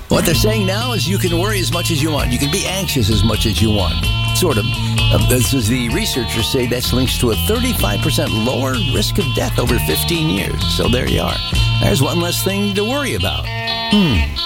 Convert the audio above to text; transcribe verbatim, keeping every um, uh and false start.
What they're saying now is you can worry as much as you want. You can be anxious as much as you want. Sort of. Uh, this is the researchers say that's links to a thirty-five percent lower risk of death over fifteen years. So there you are. There's one less thing to worry about. Hmm.